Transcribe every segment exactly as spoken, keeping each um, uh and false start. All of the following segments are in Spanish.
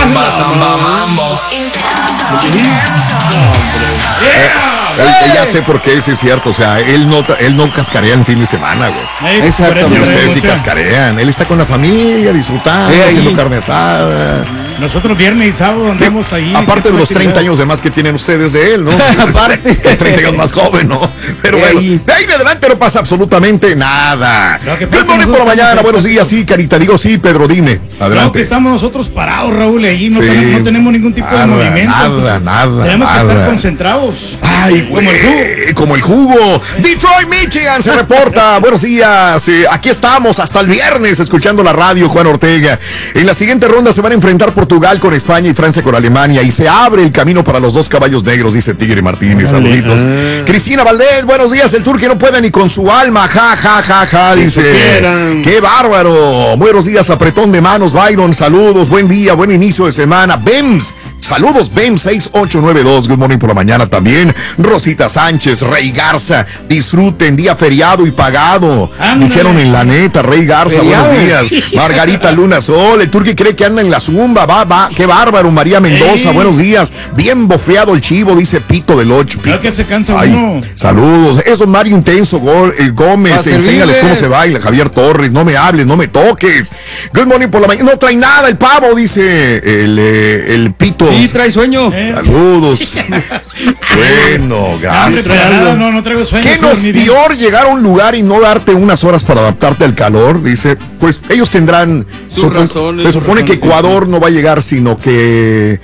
Samba, samba, mambo. Eh, ya sé por qué, sí es cierto. O sea, él no, él no cascarea en fin de semana, güey. Exacto. Y ustedes sí cascarean. Él está con la familia, disfrutando, eh, haciendo carne asada. Nosotros viernes y sábado andamos ahí. Aparte de los treinta años de más que tienen ustedes de él, ¿no? Aparte. treinta años más joven, ¿no? Pero eh, bueno, ahí. de ahí de adelante no pasa absolutamente nada. Good morning por la mañana, buenos días, sí, Carita. Digo sí, Pedro, dime. Adelante. Claro que estamos nosotros parados, Raúl, ahí no, Sí. tenemos, no tenemos ningún tipo Nada, de movimiento. nada, entonces, nada, Tenemos nada. que estar concentrados. Ay, como el jugo. güey, como el jugo. Detroit, Michigan se reporta. Buenos días. Eh, aquí estamos hasta el viernes escuchando la radio, Juan Ortega. En la siguiente ronda se van a enfrentar Portugal con España y Francia con Alemania. Y se abre el camino para los dos caballos negros, dice Tigre Martínez. Saluditos. Ah. Cristina Valdés, buenos días. El Turque no puede ni con su alma. Ja, ja, ja, ja, Si dice. supieran. Qué bárbaro. Buenos días, apretón de manos, Byron. Saludos. Buen día, buen inicio de semana. Bems. Saludos, B E M seis ocho nueve dos. Good morning por la mañana también. Rosita Sánchez, Rey Garza. Disfruten, día feriado y pagado. Ándale. Dijeron en la neta, Rey Garza, feriado. Buenos días. Margarita Luna Sol. El Turqui cree que anda en la zumba. Va, va. Qué bárbaro. María Mendoza, hey. Buenos días. Bien bofeado el chivo, dice Pito del ocho. Creo que se cansa Ay, uno. Saludos. Eso es Mario Intenso Gol, eh, Gómez. Enséñales cómo se baila. Javier Torres, no me hables, no me toques. Good morning por la mañana. No trae nada el pavo, dice el, eh, el Pito. Sí, trae sueño. Eh. Saludos. Bueno, gracias. No, no, no traigo sueño. ¿Qué no es peor llegar a un lugar y no darte unas horas para adaptarte al calor? Dice, pues ellos tendrán sus supon, razones. Se supone razones, que Ecuador sí. no va a llegar, sino que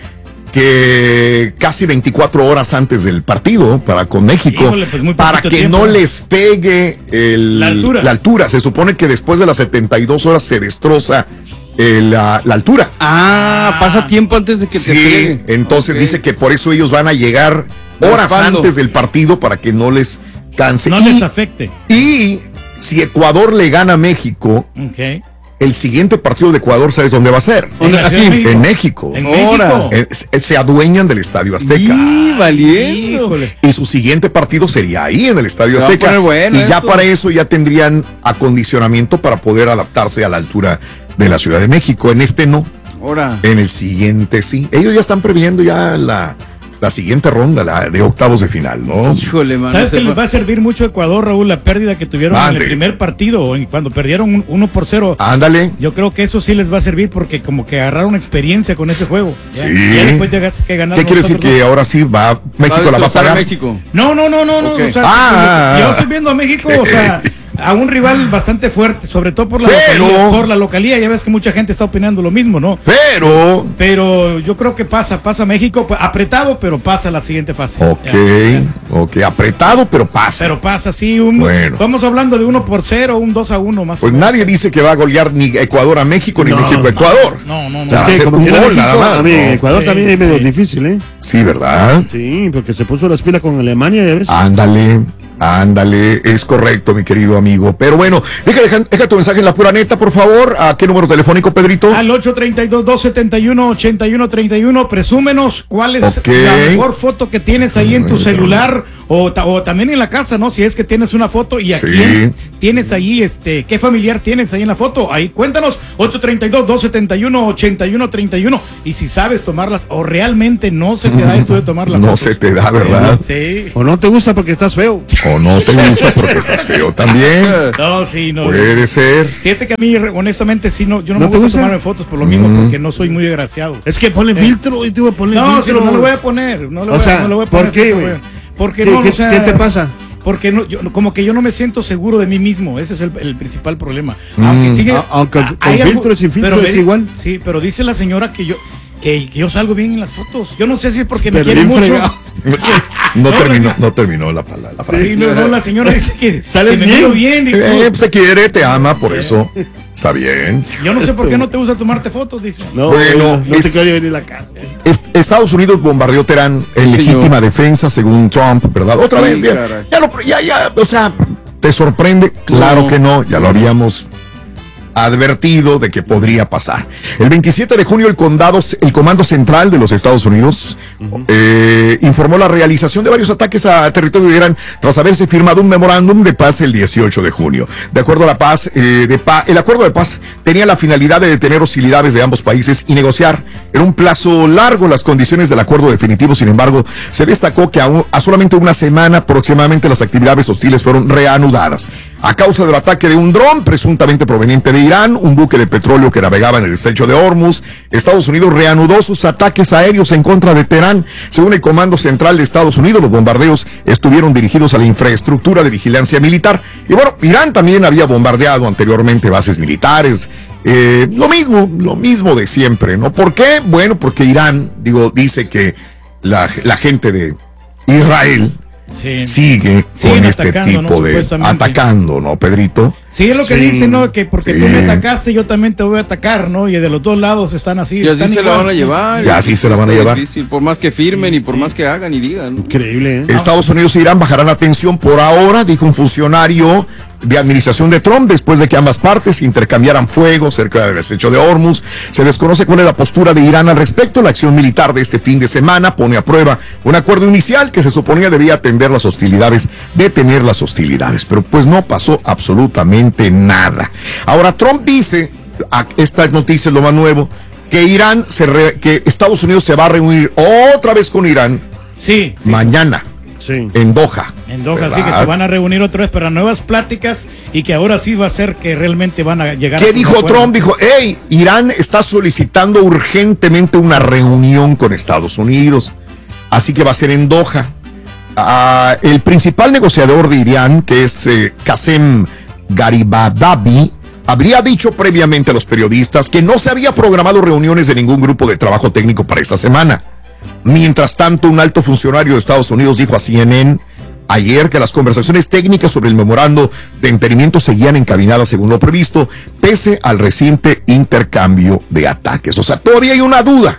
que casi veinticuatro horas antes del partido para con México. Híjole, pues para que tiempo. no les pegue el, la, altura. la altura. Se supone que después de las setenta y dos horas se destroza Eh, la, la altura. Ah, pasa tiempo antes de que sí, te pegue. Entonces okay. dice que por eso ellos van a llegar horas Raspando. antes del partido para que no les canse. No y, les afecte. Y si Ecuador le gana a México, okay. el siguiente partido de Ecuador, ¿sabes dónde va a ser? ¿En, Aquí, México? en México. En México. Eh, se adueñan del Estadio Azteca. Sí, valiendo. Y su siguiente partido sería ahí en el Estadio Azteca. Bueno y ya esto. para eso ya tendrían acondicionamiento para poder adaptarse a la altura de la Ciudad de México. En este no. Ahora. En el siguiente sí. Ellos ya están previendo ya la, la siguiente ronda, la de octavos de final, ¿no? Híjole, man. ¿Sabes que les va a servir mucho a Ecuador, Raúl, la pérdida que tuvieron Ande. en el primer partido, cuando perdieron uno por cero? Ándale. Yo creo que eso sí les va a servir porque como que agarraron experiencia con ese juego. Ya, sí. Ya después de que ganaron. ¿Qué quiere decir que dos? ahora sí va México va la va a pagar? México. No, no, no, no, okay. no. O sea, ah, yo estoy viendo a México, o sea, a un rival bastante fuerte, sobre todo por la pero, localía, por la localía, ya ves que mucha gente está opinando lo mismo, ¿no? Pero pero yo creo que pasa, pasa México, pues, apretado, pero pasa la siguiente fase. Ok, ya, ya. ok, apretado, pero pasa. Pero pasa, sí, un, bueno. Estamos hablando de uno por cero, un dos a uno más. Pues o nadie dice que va a golear ni Ecuador a México, ni no, México a Ecuador. No, no, no. O sea, es que como un gol, México, nada más. También, no. Ecuador sí, también es medio sí. difícil, ¿eh? Sí, ¿verdad? Sí, porque se puso las pilas con Alemania, ya ves. Ándale. Ándale, es correcto, mi querido amigo. Pero bueno, deja, deja, deja tu mensaje en la pura neta, por favor. ¿A qué número telefónico, Pedrito? Al ocho treinta y dos, dos setenta y uno, ochenta y uno treinta y uno. Presúmenos cuál es okay. la mejor foto que tienes ahí en tu celular o, o también en la casa, ¿no? Si es que tienes una foto y a sí. quién tienes ahí, este, qué familiar tienes ahí en la foto. Ahí cuéntanos, ocho treinta y dos, dos setenta y uno, ochenta y uno treinta y uno. Y si sabes tomarlas o realmente no se te da esto de tomar las no fotos. No se te da, ¿verdad? Sí. O no te gusta porque estás feo. O no te gusta porque estás feo también. No, sí, no. Puede no. ser. Fíjate que a mí, honestamente, sí, no, yo no, ¿No me gusta gusta? tomarme fotos por lo mismo, mm. porque no soy muy agraciado. Es que ponle eh. filtro y te voy a poner no, filtro. No, no lo voy a poner. No lo o voy, sea, no lo voy a poner. ¿por qué, güey? Porque ¿Qué, no, qué, o sea, ¿Qué te pasa? Porque no, yo, como que yo no me siento seguro de mí mismo. Ese es el, el principal problema. Mm. Aunque sigue, a, aunque a, con filtro y sin filtro es me, igual. Sí, pero dice la señora que yo que, que yo salgo bien en las fotos. Yo no sé si es porque me pero quiere mucho. No, no terminó, no terminó la, la, la frase. Sí, no, no, la señora dice que sales que me bien. miro bien. Digo, eh, pues te quiere, te ama, por eso. Está bien. Yo no sé por qué no te gusta tomarte fotos, dice. No, bueno, no, no es, te quiere venir la cara. Es, Estados Unidos bombardeó Teherán en sí, legítima señor. defensa, según Trump, ¿verdad? Otra sí, vez, ya, ya, lo, ya, ya, o sea, ¿te sorprende? Claro no. que no, ya lo habíamos advertido de que podría pasar. El veintisiete de junio el condado, el Comando Central de los Estados Unidos uh-huh. eh, informó la realización de varios ataques a territorio de Irán tras haberse firmado un memorándum de paz el dieciocho de junio. De acuerdo a la paz, eh, de pa- el acuerdo de paz tenía la finalidad de detener hostilidades de ambos países y negociar en un plazo largo las condiciones del acuerdo definitivo. Sin embargo, se destacó que a, un, a solamente una semana aproximadamente las actividades hostiles fueron reanudadas a causa del ataque de un dron presuntamente proveniente de Irán, un buque de petróleo que navegaba en el estrecho de Hormuz. Estados Unidos reanudó sus ataques aéreos en contra de Teherán. Según el Comando Central de Estados Unidos, los bombardeos estuvieron dirigidos a la infraestructura de vigilancia militar. Y bueno, Irán también había bombardeado anteriormente bases militares. Eh, lo mismo, lo mismo de siempre, ¿no? ¿Por qué? Bueno, porque Irán, digo, dice que la, la gente de Israel sí. sigue Siguen con este tipo ¿no? de atacando, ¿no, Pedrito? Sí, es lo que sí. dicen, ¿no? Que porque sí. tú me atacaste, yo también te voy a atacar, ¿no? Y de los dos lados están así. Y así están se igual. la van a llevar. Y así se la van a llevar. Difícil, por más que firmen y por sí. más que hagan y digan. Increíble, ¿eh? Estados Unidos e Irán bajarán la tensión por ahora, dijo un funcionario de administración de Trump, después de que ambas partes intercambiaran fuego cerca del estrecho de Hormuz. Se desconoce cuál es la postura de Irán al respecto. La acción militar de este fin de semana pone a prueba un acuerdo inicial que se suponía debía atender las hostilidades, detener las hostilidades, pero pues no pasó absolutamente nada. Ahora Trump dice, esta noticia es lo más nuevo, que Irán, se re, que Estados Unidos se va a reunir otra vez con Irán sí, sí. mañana. Sí. En Doha. En Doha, ¿verdad? Sí, que se van a reunir otra vez para nuevas pláticas y que ahora sí va a ser que realmente van a llegar ¿Qué a dijo acuerdo? Trump? Dijo, hey, Irán está solicitando urgentemente una reunión con Estados Unidos, así que va a ser en Doha. Uh, el principal negociador de Irán, que es eh, Qasem Garibadabi, habría dicho previamente a los periodistas que no se había programado reuniones de ningún grupo de trabajo técnico para esta semana. Mientras tanto, un alto funcionario de Estados Unidos dijo a C N N ayer que las conversaciones técnicas sobre el memorando de entendimiento seguían encaminadas según lo previsto, pese al reciente intercambio de ataques. O sea, todavía hay una duda.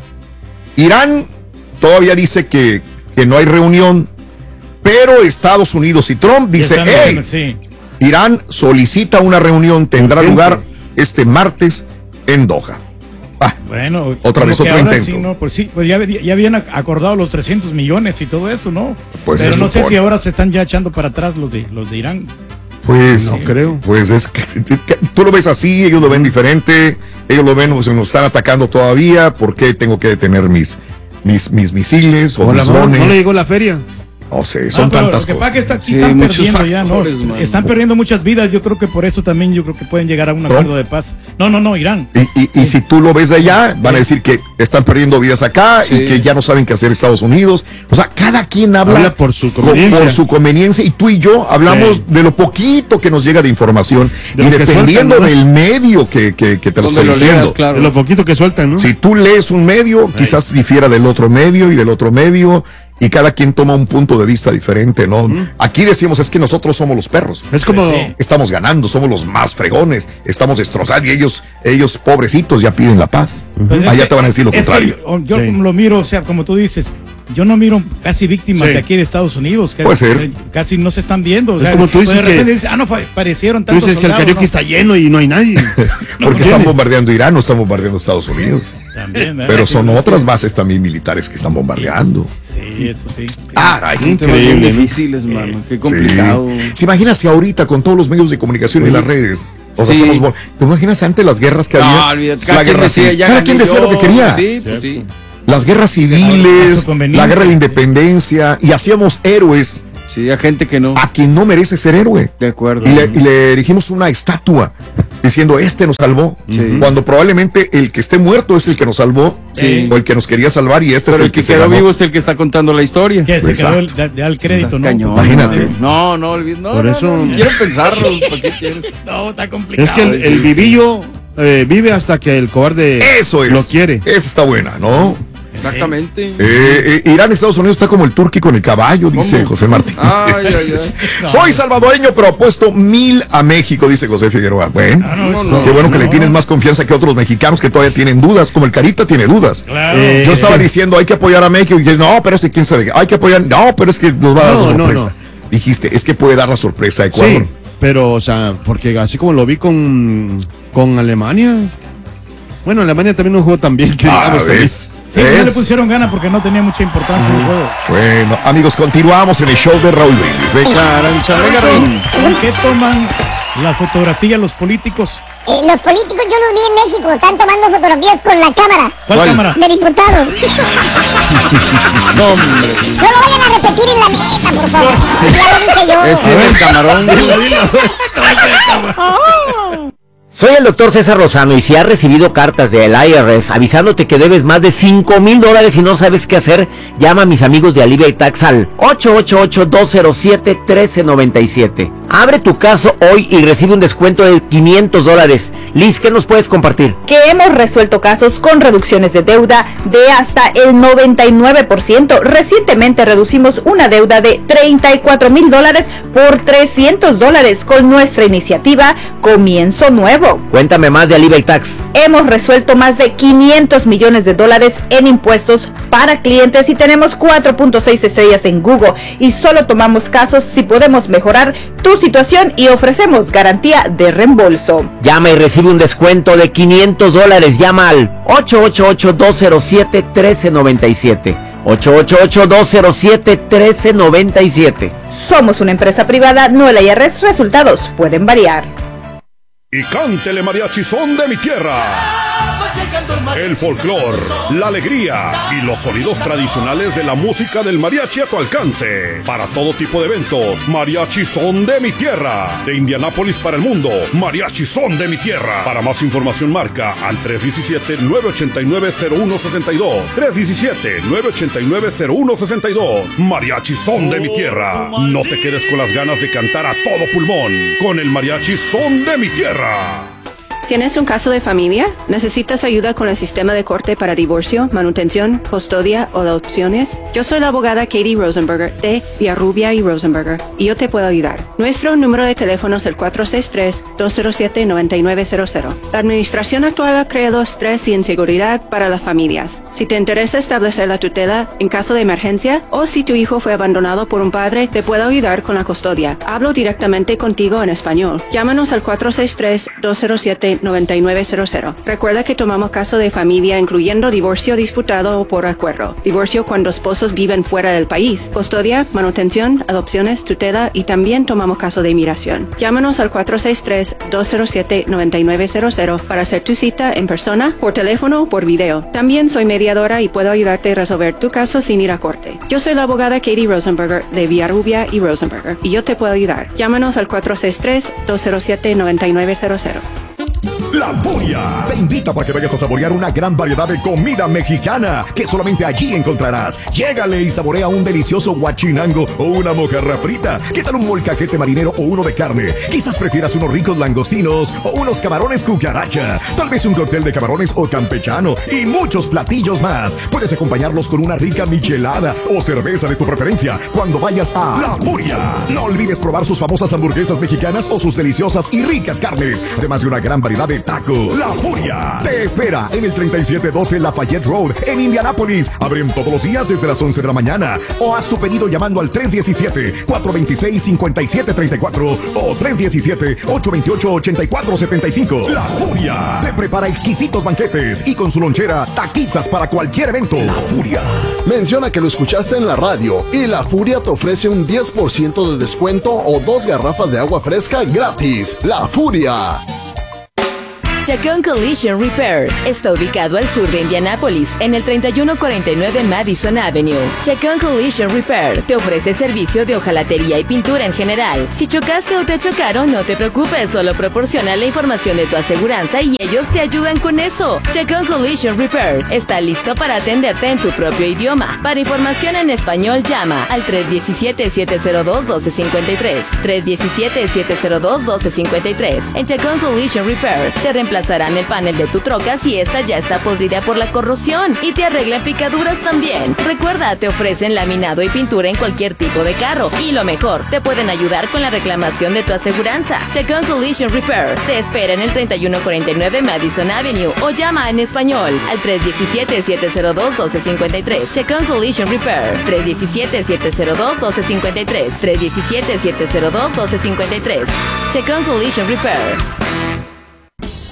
Irán todavía dice que, que no hay reunión, pero Estados Unidos y Trump dice, hey, sí. Irán solicita una reunión, tendrá lugar este martes en Doha. Ah, bueno, otra vez otro intento. Sí, no, pues sí, pues ya, ya habían acordado los trescientos millones y todo eso, ¿no? Pues pero no sé si ahora se están ya echando para atrás los de los de Irán. Pues no sí, creo. Pues es que, que tú lo ves así, ellos lo ven diferente, ellos lo ven, pues, nos están atacando todavía. ¿Por qué tengo que detener mis mis mis misiles o, o mis drones? ¿No le llegó la feria? No sé, son ah, tantas lo que cosas. pasa que está, sí, están perdiendo factores, ya, ¿no? Man. Están perdiendo muchas vidas. Yo creo que por eso también yo creo que pueden llegar a un acuerdo ¿no? de paz. No, no, no, Irán. Y, y, y sí. si tú lo ves de allá, van a decir que están perdiendo vidas acá sí. y que ya no saben qué hacer Estados Unidos. O sea, cada quien habla, habla por su conveniencia. Por su conveniencia. Y tú y yo hablamos sí. de lo poquito que nos llega de información de y dependiendo sueltan, del medio que, que, que te lo estoy diciendo. Leas, claro. De lo poquito que sueltan, ¿no? Si tú lees un medio, Ay. quizás difiera del otro medio y del otro medio. Y cada quien toma un punto de vista diferente, ¿no? Mm. Aquí decimos, es que nosotros somos los perros. Es como... Sí. Estamos ganando, somos los más fregones, estamos destrozando y ellos, ellos pobrecitos, ya piden la paz. Pues Allá que, te van a decir lo contrario. Yo sí. lo miro, o sea, como tú dices, yo no miro casi víctimas sí. de aquí de Estados Unidos. Que Puede ser. Casi no se están viendo. O es sea, como tú dices de repente que... dices, ah, no, parecieron tantos Tú dices soldados, que el karaoke ¿no? está lleno y no hay nadie. Porque están bombardeando Irán, no están bombardeando Estados Unidos. También, pero son sí, otras sí. bases también militares que están bombardeando. Sí, eso sí. Ah, ay, increíble. Difíciles, mano. Qué complicado. Sí. ¿Se imaginas si ahorita con todos los medios de comunicación sí. y las redes? O sea, sí. hacemos, ¿te imaginas antes las guerras que no, había? Olvídate, la guerra decía, sí. Cada quien decía yo, lo que quería. Sí, pues sí. Las guerras civiles, la guerra de la independencia, y hacíamos héroes. Sí, a gente que no. A quien no merece ser héroe. De acuerdo. Y le, y le erigimos una estatua diciendo, este nos salvó. Sí. Cuando probablemente el que esté muerto es el que nos salvó. Sí. O el que nos quería salvar y este Pero es el que, que quedó vivo es el que está contando la historia. Que se quedó el, de, de al crédito, ¿no? Cañón, Imagínate. No, no, no, no. Por eso. No, no, quiero pensarlo. ¿Para qué quieres? No, está complicado. Es que el, el vivillo eh, vive hasta que el cobarde Eso es. lo quiere. Esa está buena, ¿no? Exactamente. Eh, eh, Irán, Estados Unidos está como el turqui con el caballo, dice ¿Cómo? José Martín. Ay, ay, ay. Soy salvadoreño, pero apuesto mil a México, dice José Figueroa. Bueno, no, no, no, qué bueno que no. le tienes más confianza que otros mexicanos que todavía tienen dudas, como el Carita tiene dudas. Claro. Eh, Yo estaba diciendo, hay que apoyar a México, y dices, no, pero es que quién sabe, hay que apoyar, no, pero es que nos va a dar no, la sorpresa. No, Dijiste, es que puede dar la sorpresa a Ecuador. Sí, pero, o sea, porque así como lo vi con... con Alemania. Bueno, Alemania también no jugó tan bien que Ah, digamos. ¿ves? Sí, ¿Ves? no le pusieron ganas porque no tenía mucha importancia el juego. Bueno, amigos, continuamos en el show de Raúl Brindis. Venga. Carancha, venga, Raúl. ¿Por qué toman las fotografías los políticos? Eh, los políticos yo los vi en México, están tomando fotografías con la cámara ¿Cuál, ¿Cuál? cámara? de diputados. No, hombre. No lo vayan a repetir en la mesa, por favor. Ya lo dije yo. Ese es el camarón. Soy el doctor César Lozano y si has recibido cartas del I R S avisándote que debes más de cinco mil dólares y no sabes qué hacer, llama a mis amigos de Alivia y Tax al ocho ocho ocho, dos cero siete, uno tres nueve siete. Abre tu caso hoy y recibe un descuento de quinientos dólares. Liz, ¿qué nos puedes compartir? Que hemos resuelto casos con reducciones de deuda de hasta el noventa y nueve por ciento. Recientemente reducimos una deuda de treinta y cuatro mil dólares por trescientos dólares con nuestra iniciativa Comienzo Nuevo. Cuéntame más de Alivia y Tax. Hemos resuelto más de quinientos millones de dólares en impuestos para clientes y tenemos cuatro punto seis estrellas en Google y solo tomamos casos si podemos mejorar tu situación y ofrecemos garantía de reembolso. Llama y recibe un descuento de quinientos dólares. Llama al ocho ocho ocho, dos cero siete, uno tres nueve siete. ocho ocho ocho, dos cero siete, uno tres nueve siete. Somos una empresa privada, no el I R S. Resultados pueden variar. Y cántele mariachi son de mi tierra. El folclor, la alegría y los sonidos tradicionales de la música del mariachi a tu alcance. Para todo tipo de eventos, mariachi son de mi tierra. De Indianápolis para el mundo, mariachi son de mi tierra. Para más información marca al tres uno siete, nueve ocho nueve, cero uno seis dos. tres uno siete, nueve ocho nueve, cero uno seis dos. Mariachi son de mi tierra. No te quedes con las ganas de cantar a todo pulmón. Con el mariachi son de mi tierra. ¿Tienes un caso de familia? ¿Necesitas ayuda con el sistema de corte para divorcio, manutención, custodia o adopciones? Yo soy la abogada Katie Rosenberger de Villarrubia y Rosenberger y yo te puedo ayudar. Nuestro número de teléfono es el cuatro seis tres, dos cero siete, nueve nueve cero cero. La administración actual ha creado estrés y inseguridad para las familias. Si te interesa establecer la tutela en caso de emergencia o si tu hijo fue abandonado por un padre, te puedo ayudar con la custodia. Hablo directamente contigo en español. Llámanos al cuatro seis tres, dos cero siete, nueve nueve cero cero. Recuerda que tomamos caso de familia incluyendo divorcio disputado o por acuerdo, divorcio cuando esposos viven fuera del país, custodia, manutención, adopciones, tutela y también tomamos caso de inmigración. Llámanos al cuatro seis tres, dos cero siete, nueve nueve cero cero para hacer tu cita en persona, por teléfono o por video. También soy mediadora y puedo ayudarte a resolver tu caso sin ir a corte. Yo soy la abogada Katie Rosenberger de Villarrubia y Rosenberger y yo te puedo ayudar. Llámanos al cuatro seis tres, dos cero siete, nueve nueve cero cero. La Furia te invita para que vayas a saborear una gran variedad de comida mexicana que solamente allí encontrarás. Llégale y saborea un delicioso guachinango o una mojarra frita. ¿Qué tal un molcajete marinero o uno de carne? Quizás prefieras unos ricos langostinos o unos camarones cucaracha. Tal vez un cóctel de camarones o campechano y muchos platillos más. Puedes acompañarlos con una rica michelada o cerveza de tu preferencia cuando vayas a La Furia. No olvides probar sus famosas hamburguesas mexicanas o sus deliciosas y ricas carnes, además de una gran variedad de tacos. La Furia te espera en el treinta y siete doce Lafayette Road en Indianápolis. Abren todos los días desde las once de la mañana. O haz tu pedido llamando al tres uno siete, cuatro dos seis, cinco siete tres cuatro o tres uno siete, ocho dos ocho, ocho cuatro siete cinco. La Furia te prepara exquisitos banquetes y con su lonchera taquizas para cualquier evento. La Furia. Menciona que lo escuchaste en la radio y La Furia te ofrece un diez por ciento de descuento o dos garrafas de agua fresca gratis. La Furia. Chacón Collision Repair está ubicado al sur de Indianápolis, en el treinta y uno cuarenta y nueve Madison Avenue. Chacón Collision Repair te ofrece servicio de hojalatería y pintura en general. Si chocaste o te chocaron, no te preocupes, solo proporciona la información de tu aseguranza y ellos te ayudan con eso. Chacón Collision Repair está listo para atenderte en tu propio idioma. Para información en español, llama al tres uno siete, siete cero dos, uno dos cinco tres, tres uno siete, siete cero dos, uno dos cinco tres. En Chacón Collision Repair te reemplazarán el panel de tu troca si esta ya está podrida por la corrosión y te arreglan picaduras también. Recuerda, te ofrecen laminado y pintura en cualquier tipo de carro y lo mejor, te pueden ayudar con la reclamación de tu aseguranza. Chacón Collision Repair te espera en el treinta y uno cuarenta y nueve Madison Avenue o llama en español al tres uno siete, siete cero dos, uno dos cinco tres. Chacón Collision Repair tres uno siete, siete cero dos, uno dos cinco tres, tres uno siete, siete cero dos, uno dos cinco tres. Chacón Collision Repair.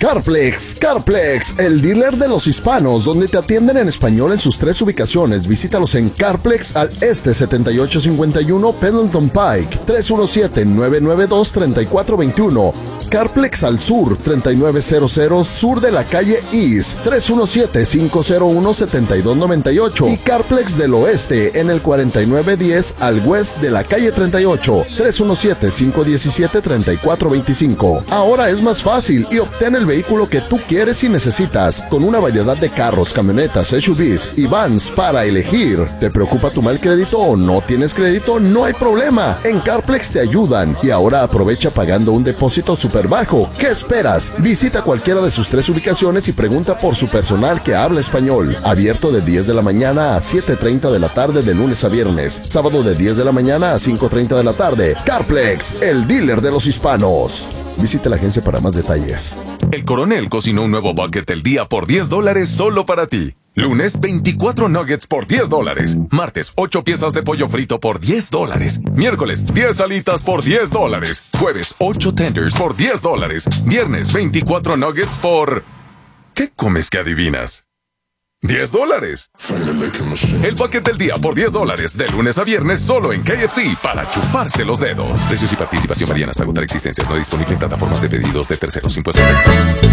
Carplex, Carplex, el dealer de los hispanos, donde te atienden en español en sus tres ubicaciones. Visítalos en Carplex al este setenta y ocho cincuenta y uno Pendleton Pike, tres uno siete, nueve nueve dos, tres cuatro dos uno. Carplex al sur, treinta y nueve cero cero sur de la calle East, tres uno siete, cinco cero uno, siete dos nueve ocho. Y Carplex del oeste en el cuarenta y nueve diez al west de la calle treinta y ocho, tres uno siete, cinco uno siete, tres cuatro dos cinco. Ahora es más fácil y obtén el vehículo que tú quieres y necesitas, con una variedad de carros, camionetas, S U Vs y vans para elegir. ¿Te preocupa tu mal crédito o no tienes crédito? No hay problema. En Carplex te ayudan y ahora aprovecha pagando un depósito súper bajo. ¿Qué esperas? Visita cualquiera de sus tres ubicaciones y pregunta por su personal que habla español. Abierto de diez de la mañana a siete treinta de la tarde de lunes a viernes. Sábado de diez de la mañana a cinco treinta de la tarde. Carplex, el dealer de los hispanos. Visite la agencia para más detalles. El Coronel cocinó un nuevo bucket del día por diez dólares solo para ti. Lunes, veinticuatro nuggets por diez dólares. Martes, ocho piezas de pollo frito por diez dólares. Miércoles, diez alitas por diez dólares. Jueves, ocho tenders por diez dólares. Viernes, veinticuatro nuggets por... ¿Qué comes que adivinas? diez dólares. El bucket del día por diez dólares. De lunes a viernes solo en K F C para chuparse los dedos. Precios y participación varían hasta agotar existencias. No disponible en plataformas de pedidos de terceros. Impuestos extra.